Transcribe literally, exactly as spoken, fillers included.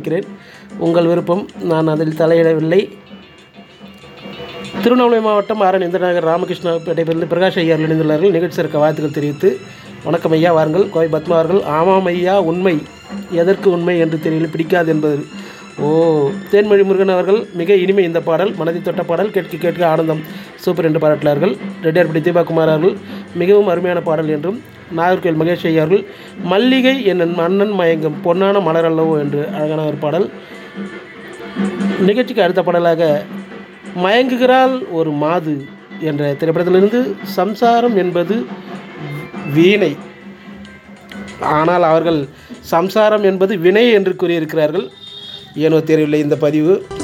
இருக்கிறேன். உங்கள் விருப்பம், நான் அதில் தலையிடவில்லை. திருவண்ணாமலை மாவட்டம் ஆரணி இந்திரநகர் ராமகிருஷ்ணப்பேட்டையிலிருந்து பிரகாஷ் ஐயா இணைந்துள்ளார்கள். நிகழ்ச்சி இருக்க வாழ்த்துக்கள் தெரிவித்து, வணக்கம் ஐயா, வாருங்கள். கோவை பத்மா அவர்கள், ஆமாம் ஐயா, உண்மை, எதற்கு உண்மை என்று தெரியல, பிடிக்காது என்பது. ஓ, தேன்மொழி முருகன் அவர்கள், மிக இனிமை இந்த பாடல், மனதை தொட்ட பாடல், கேட்க கேட்க ஆனந்தம், சூப்பர் என்று பாராட்டினார்கள். ரெட்டியார்பட்டி தீபாகுமார் அவர்கள், மிகவும் அருமையான பாடல் என்றும். நாகர்கோவில் மகேஷ் ஐயா அவர்கள், மல்லிகை என் அண்ணன் மயங்கும் பொன்னான மலர் அல்லவோ என்று அழகான ஒரு பாடல். நிகழ்ச்சிக்கு அடுத்த பாடலாக மயங்குகிறாள் ஒரு மாது என்ற திரைப்படத்திலிருந்து சம்சாரம் என்பது வீணை, ஆனால் அவர்கள் சம்சாரம் என்பது வினை என்று கூறியிருக்கிறார்கள். ஏனோ தெரியவில்லை இந்த பதிவு.